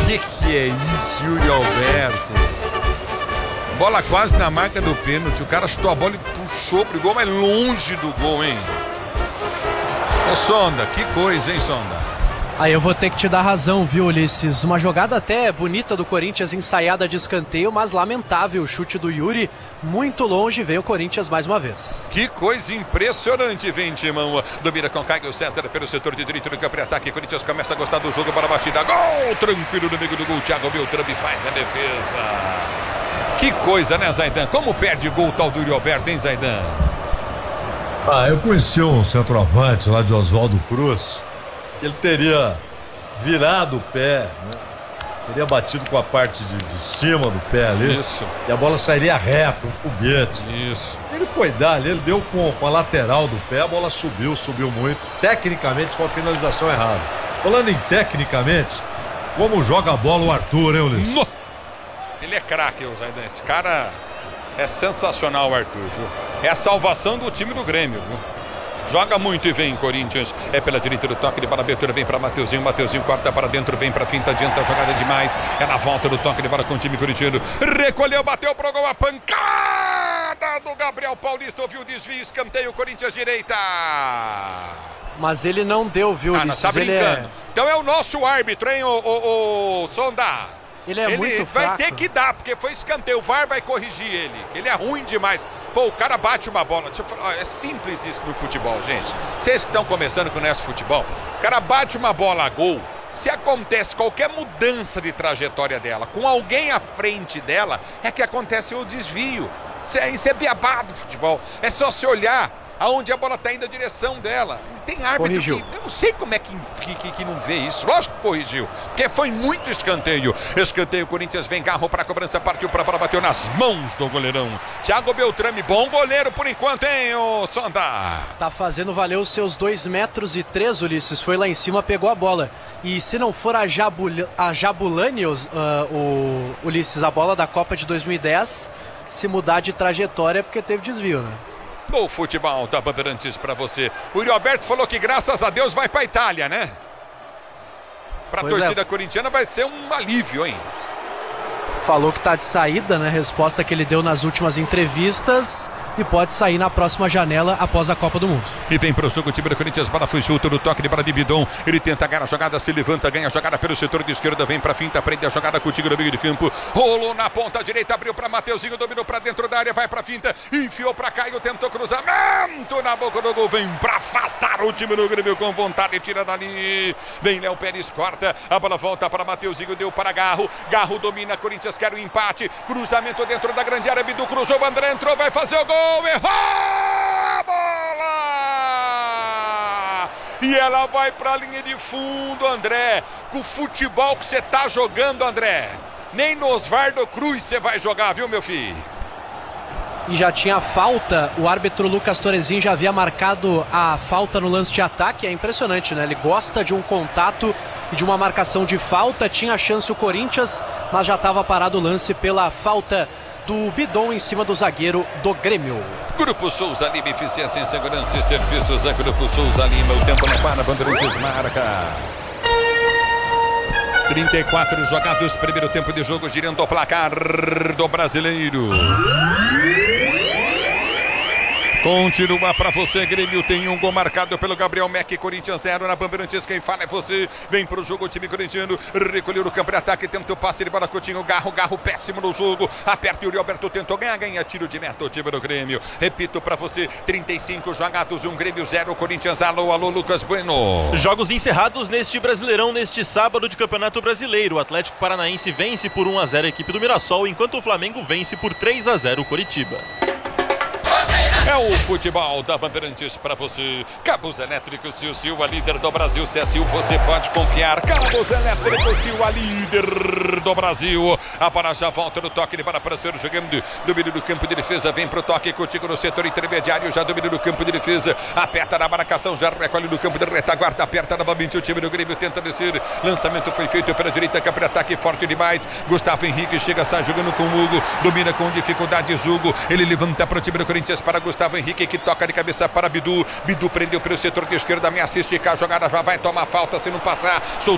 Que é isso, Yuri Alberto? Bola quase na marca do pênalti. O cara chutou a bola e puxou pro gol, mas longe do gol, hein? Ô, Sonda, que coisa, hein, Sonda? Aí eu vou ter que te dar razão, viu, Ulisses? Uma jogada até bonita do Corinthians, ensaiada de escanteio, mas lamentável o chute do Yuri. Muito longe, veio o Corinthians mais uma vez. Que coisa impressionante, vem Timão. Domina com Caio César pelo setor de direito do campo de ataque. Corinthians começa a gostar do jogo para a batida. Gol! Tranquilo no meio do gol. Thiago Beltrame faz a defesa. Que coisa, né, Zaidan? Como perde gol o tal do Yuri Alberto, hein, Zaidan? Eu conheci um centroavante lá de Oswaldo Cruz. Ele teria virado o pé, né? Teria batido com a parte de cima do pé ali. Isso. E a bola sairia reta, um foguete. Isso. Ele foi dar ali, ele deu com a lateral do pé, a bola subiu muito. Tecnicamente foi uma finalização errada. Falando em tecnicamente, como joga a bola o Arthur, hein, Ulisses? No! Ele é craque, o Zaidan. Esse cara é sensacional, o Arthur, viu? É a salvação do time do Grêmio, viu? Joga muito e vem Corinthians. É pela direita do toque de bola abertura. Vem para Mateuzinho. Mateuzinho corta para dentro. Vem para finta. Adianta a jogada demais. É na volta do toque de bola com o time corintiano. Recolheu, bateu pro gol. A pancada do Gabriel Paulista. Ouviu o desvio. Escanteio. Corinthians direita. Mas ele não deu, viu, Ulisses? Não, tá brincando. Então é o nosso árbitro, hein, o Sonda. Ele muito fraco. Vai ter que dar, porque foi escanteio. O VAR vai corrigir ele. Ele é ruim demais. Pô, o cara bate uma bola. Deixa eu falar, é simples isso no futebol, gente. Vocês que estão começando com o nosso futebol, o cara bate uma bola a gol. Se acontece qualquer mudança de trajetória dela, com alguém à frente dela, é que acontece o desvio. Isso é beabá do futebol. É só se olhar aonde a bola está indo, a direção dela. Tem árbitro que eu não sei como é que não vê isso. Lógico que corrigiu, porque foi muito escanteio. Escanteio, Corinthians vem, Garro para a cobrança, partiu para a bola, bateu nas mãos do goleirão Thiago Beltrame. Bom goleiro por enquanto, hein, ô Sonda? Tá fazendo valer os seus 2,3 metros, Ulisses. Foi lá em cima, pegou a bola. E se não for a Jabulani, o Ulisses, a bola da Copa de 2010, se mudar de trajetória é porque teve desvio, né? No futebol da Bandeirantes para você. O Yuri Alberto falou que graças a Deus vai para Itália, né? Para a torcida corintiana vai ser um alívio, hein? Falou que tá de saída, né? Resposta que ele deu nas últimas entrevistas. E pode sair na próxima janela após a Copa do Mundo. E vem pro jogo o time do Corinthians, bola foi chuta no toque de bola de Bidon. Ele tenta ganhar a jogada, se levanta, ganha a jogada pelo setor de esquerda, vem pra finta, prende a jogada contigo no meio de campo. Rolou na ponta direita, abriu pra Mateuzinho, dominou pra dentro da área, vai pra finta, enfiou pra Caio, tentou cruzamento na boca do gol, vem pra afastar o time do Grêmio com vontade, tira dali. Vem Léo Pérez, corta, a bola volta para Mateuzinho, deu para Garro. Garro domina, Corinthians quer o empate, cruzamento dentro da grande área, Bidu cruzou, o André entrou, vai fazer o gol. Errou a bola! E ela vai para a linha de fundo, André. Com o futebol que você tá jogando, André, nem no Osvaldo Cruz você vai jogar, viu, meu filho? E já tinha falta, o árbitro Lucas Torrezinho já havia marcado a falta no lance de ataque. É impressionante, né? Ele gosta de um contato e de uma marcação de falta. Tinha chance o Corinthians, mas já estava parado o lance pela falta do Bidon em cima do zagueiro do Grêmio. Grupo Souza Lima, eficiência em segurança e serviços. É Grupo Souza Lima, o tempo não para, Bandeirantes marca. 34 jogados, primeiro tempo de jogo, girando o placar do Brasileiro. Continua pra você, Grêmio tem um gol marcado pelo Gabriel Mack, Corinthians 0 na Bandeirantes, quem fala é você. Vem pro jogo o time corintiano, recolheu no campo de ataque, tenta o passe de bola, Coutinho, Garro péssimo no jogo, aperta o Yuri Alberto, tentou ganha tiro de meta o time do Grêmio. Repito pra você, 35 jogados, um Grêmio 0, Corinthians. Alô, Lucas Bueno. Jogos encerrados neste Brasileirão, neste sábado de Campeonato Brasileiro. O Atlético Paranaense vence por 1-0 a equipe do Mirassol, enquanto o Flamengo vence por 3-0 o Coritiba. É o futebol da Bandeirantes para você. Cabos Elétricos Sil, a líder do Brasil. Se é Sil, você pode confiar. Cabos Elétricos Sil, a líder do Brasil. A bola já volta no toque de bola para ser jogando. Domínio do campo de defesa. Vem pro toque contigo no setor intermediário. Já domínio do campo de defesa. Aperta na marcação. Já recolhe no campo de retaguarda. Aperta novamente o time do Grêmio. Tenta descer. Lançamento foi feito pela direita. Campo de ataque forte demais. Gustavo Henrique chega, sai jogando com o Hugo. Domina com dificuldade Hugo. Ele levanta para o time do Corinthians para Gustavo Henrique, que toca de cabeça para Bidu. Bidu prendeu pelo setor de esquerda, ameaça esticar a jogada, já vai tomar falta se não passar.